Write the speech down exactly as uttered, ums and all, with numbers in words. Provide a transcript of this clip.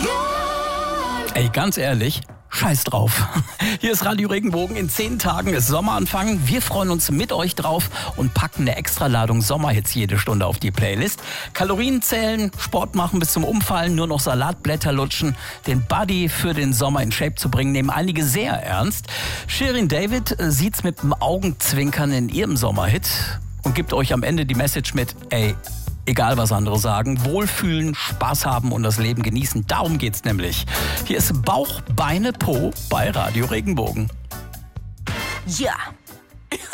Ey, ganz ehrlich, scheiß drauf. Hier ist Radio Regenbogen. In zehn Tagen ist Sommeranfang. Wir freuen uns mit euch drauf und packen eine Extraladung Sommerhits jede Stunde auf die Playlist. Kalorien zählen, Sport machen bis zum Umfallen, nur noch Salatblätter lutschen. Den Buddy für den Sommer in Shape zu bringen, nehmen einige sehr ernst. Shirin David sieht's mit dem Augenzwinkern in ihrem Sommerhit und gibt euch am Ende die Message mit, ey, egal was andere sagen, wohlfühlen, Spaß haben und das Leben genießen. Darum geht's nämlich. Hier ist Bauch, Beine, Po bei Radio Regenbogen. Ja.